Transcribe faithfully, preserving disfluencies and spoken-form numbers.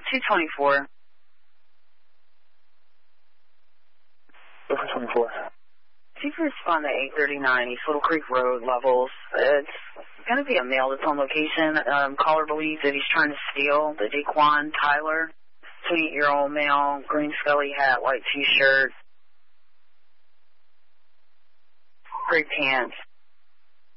two twenty-four. Go for twenty-four. Chief respond to eight thirty-nine East Little Creek Road, Levels. It's going to be a male that's on location. Um, caller believes that he's trying to steal the Daquan Tyler, twenty-eight-year-old male, green scully hat, white T-shirt, gray pants.